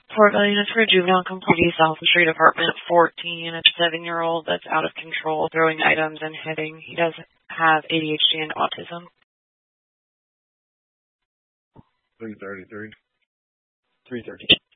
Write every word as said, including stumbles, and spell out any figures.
Fort Valley Unit for a juvenile completing South Street Apartment fourteen, a seven-year-old that's out of control, throwing items and hitting. He does have A D H D and autism. three thirty-three. three thirty.